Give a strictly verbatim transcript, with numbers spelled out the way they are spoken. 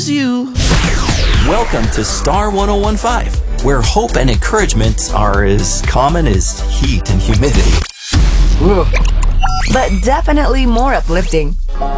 you. Welcome to Star one oh one five, where hope and encouragement are as common as heat and humidity. But definitely more uplifting.